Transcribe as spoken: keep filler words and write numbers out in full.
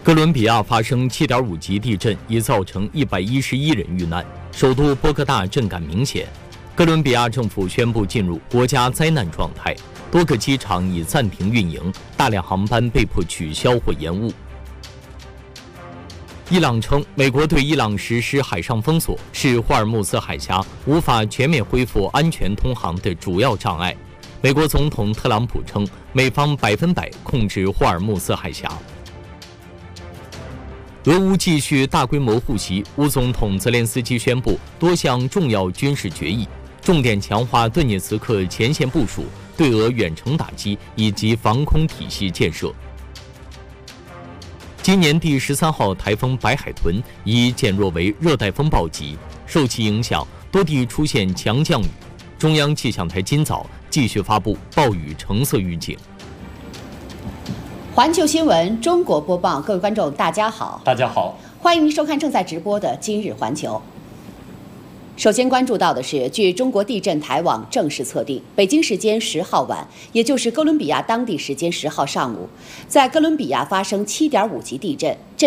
哥伦比亚发生七点五级地震，已造成一百一十一人遇难，首都波哥大震感明显。哥伦比亚政府宣布进入国家灾难状态，多个机场已暂停运营，大量航班被迫取消或延误。伊朗称，美国对伊朗实施海上封锁是霍尔木兹海峡无法全面恢复安全通航的主要障碍。美国总统特朗普称，美方百分百控制霍尔木兹海峡。俄乌继续大规模互袭，乌总统泽连斯基宣布多项重要军事决议，重点强化顿涅茨克前线部署、对俄远程打击以及防空体系建设。今年第十三号台风白海豚已减弱为热带风暴级，受其影响，多地出现强降雨。中央气象台今早继续发布暴雨橙色预警。 环球新闻中国播报，各位观众，大家好， 大家好， 欢迎您收看正在直播的今日环球。首先关注到的是，据中国地震台网正式测定，北京时间十号晚，也就是哥伦比亚当地时间十号上午，在哥伦比亚发生七点五级地震。